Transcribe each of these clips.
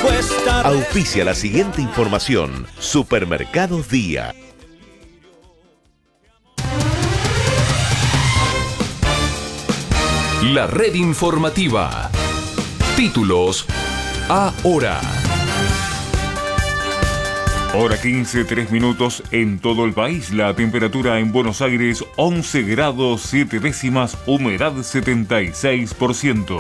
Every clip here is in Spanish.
dispuesta. Auspicia la siguiente información. Supermercados Día. La red informativa. Títulos ahora. Hora 15, 3 minutos en todo el país. La temperatura en Buenos Aires 11 grados 7 décimas, humedad 76%.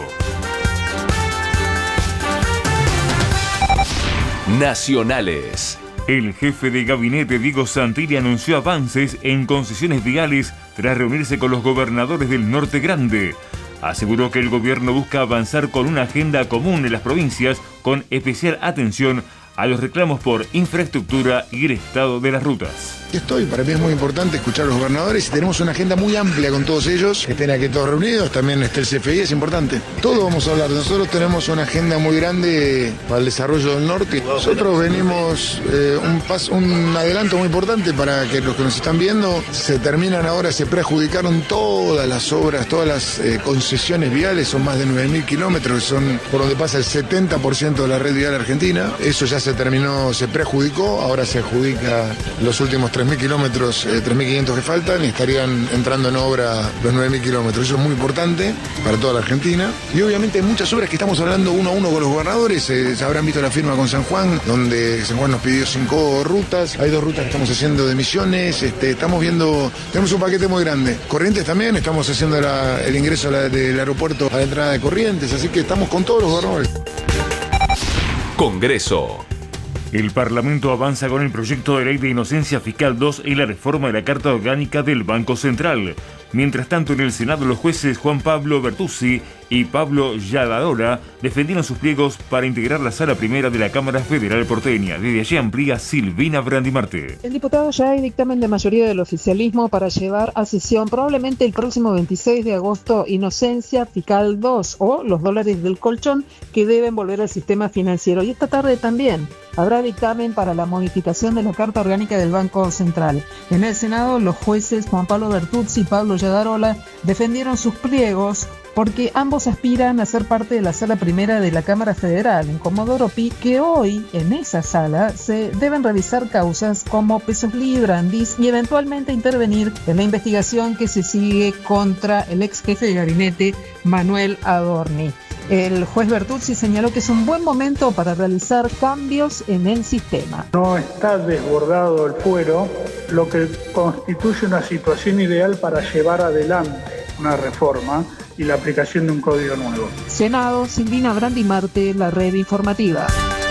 Nacionales. El jefe de gabinete Diego Santilli anunció avances en concesiones viales tras reunirse con los gobernadores del Norte Grande. Aseguró que el gobierno busca avanzar con una agenda común en las provincias, con especial atención a los reclamos por infraestructura y el estado de las rutas. Para mí es muy importante escuchar a los gobernadores y tenemos una agenda muy amplia con todos ellos, que estén aquí todos reunidos, también está el CFI, es importante. Todo vamos a hablar, nosotros tenemos una agenda muy grande para el desarrollo del norte. Nosotros venimos un adelanto muy importante para que los que nos están viendo, se terminan ahora, se preadjudicaron todas las obras, todas las concesiones viales, son más de 9.000 kilómetros, son por donde pasa el 70% de la red vial argentina. Eso ya se terminó, se preadjudicó, ahora se adjudica los últimos 3.000 kilómetros, 3.500 que faltan, y estarían entrando en obra los 9.000 kilómetros. Eso es muy importante para toda la Argentina. Y obviamente hay muchas obras que estamos hablando uno a uno con los gobernadores. Se habrán visto la firma con San Juan, donde San Juan nos pidió 5 rutas. Hay 2 rutas que estamos haciendo de Misiones. Estamos viendo, tenemos un paquete muy grande. Corrientes también, estamos haciendo el ingreso del aeropuerto a la entrada de Corrientes. Así que estamos con todos los gobernadores. Congreso. El Parlamento avanza con el proyecto de ley de inocencia fiscal 2 y la reforma de la Carta Orgánica del Banco Central. Mientras tanto, en el Senado, los jueces Juan Pablo Bertuzzi y Pablo Yadadora defendieron sus pliegos para integrar la Sala Primera de la Cámara Federal porteña. Desde allí amplía Silvina Brandimarte. El diputado ya hay dictamen de mayoría del oficialismo para llevar a sesión probablemente el próximo 26 de agosto inocencia fiscal 2 o los dólares del colchón que deben volver al sistema financiero. Y esta tarde también habrá dictamen para la modificación de la Carta Orgánica del Banco Central. En el Senado, los jueces Juan Pablo Bertuzzi y Pablo Yadarola defendieron sus pliegos porque ambos aspiran a ser parte de la Sala Primera de la Cámara Federal en Comodoro Pi, que hoy en esa sala se deben revisar causas como pesos libra, Andis y eventualmente intervenir en la investigación que se sigue contra el ex jefe de gabinete Manuel Adorni. El juez Bertuzzi señaló que es un buen momento para realizar cambios en el sistema. No está desbordado el fuero, lo que constituye una situación ideal para llevar adelante una reforma y la aplicación de un código nuevo. Senado, Silvina Brandimarte, la red informativa.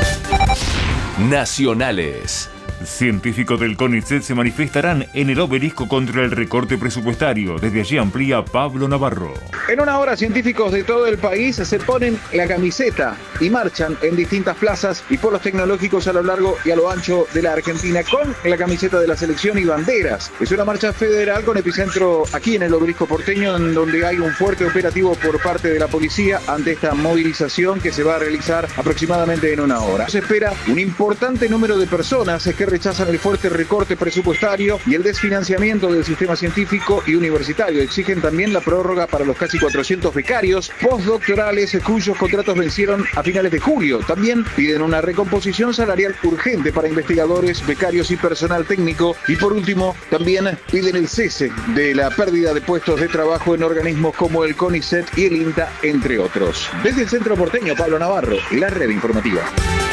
Nacionales. Científicos del CONICET se manifestarán en el obelisco contra el recorte presupuestario. Desde allí amplía Pablo Navarro. En una hora, científicos de todo el país se ponen la camiseta y marchan en distintas plazas y polos tecnológicos a lo largo y a lo ancho de la Argentina con la camiseta de la selección y banderas. Es una marcha federal con epicentro aquí en el obelisco porteño, en donde hay un fuerte operativo por parte de la policía ante esta movilización que se va a realizar aproximadamente en una hora. Se espera un importante número de personas que rechazan el fuerte recorte presupuestario y el desfinanciamiento del sistema científico y universitario. Exigen también la prórroga para los casi 400 becarios postdoctorales cuyos contratos vencieron a finales de julio. También piden una recomposición salarial urgente para investigadores, becarios y personal técnico. Y por último, también piden el cese de la pérdida de puestos de trabajo en organismos como el CONICET y el INTA, entre otros. Desde el centro porteño, Pablo Navarro, la red informativa.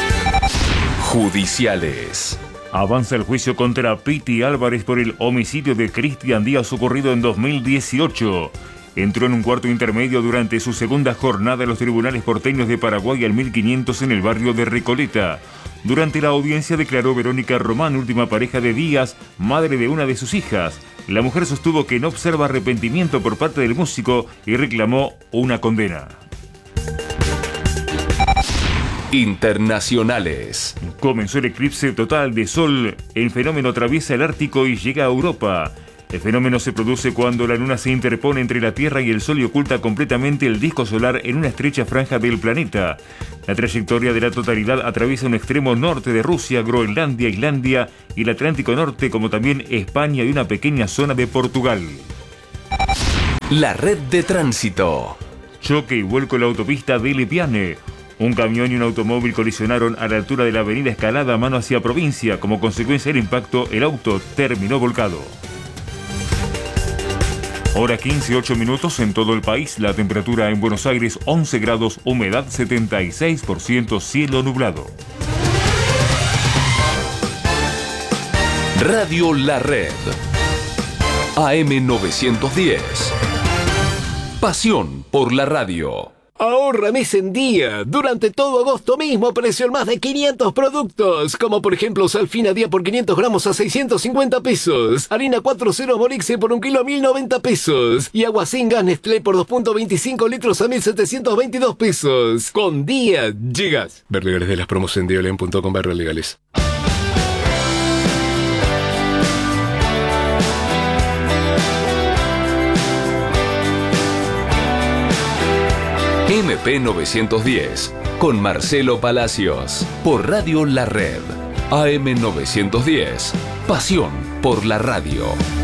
Judiciales. Avanza el juicio contra Piti Álvarez por el homicidio de Cristian Díaz ocurrido en 2018. Entró en un cuarto intermedio durante su segunda jornada en los tribunales porteños de Paraguay al 1500 en el barrio de Recoleta. Durante la audiencia declaró Verónica Román, última pareja de Díaz, madre de una de sus hijas. La mujer sostuvo que no observa arrepentimiento por parte del músico y reclamó una condena. Internacionales. Comenzó el eclipse total de Sol. El fenómeno atraviesa el Ártico y llega a Europa. El fenómeno se produce cuando la Luna se interpone entre la Tierra y el Sol y oculta completamente el disco solar en una estrecha franja del planeta. La trayectoria de la totalidad atraviesa un extremo norte de Rusia, Groenlandia, Islandia y el Atlántico Norte, como también España y una pequeña zona de Portugal. La red de tránsito. Choque y vuelco en la autopista de Lepiane. Un camión y un automóvil colisionaron a la altura de la avenida Escalada, mano hacia provincia. Como consecuencia del impacto, el auto terminó volcado. Hora 15, 8 minutos en todo el país. La temperatura en Buenos Aires 11 grados, humedad 76%, cielo nublado. Radio La Red. AM 910. Pasión por la radio. Ahorra mes en día. Durante todo agosto mismo precio en más de 500 productos. Como por ejemplo Salfina Día por 500 gramos a 650 pesos. Harina 4.0 Morixe por 1 kilo a 1.090 pesos. Y agua sin gas Nestlé por 2.25 litros a 1.722 pesos. Con día llegas. Ver legales de las promos en diolen.com/legales. MP 910 con Marcelo Palacios por Radio La Red. AM 910. Pasión por la radio.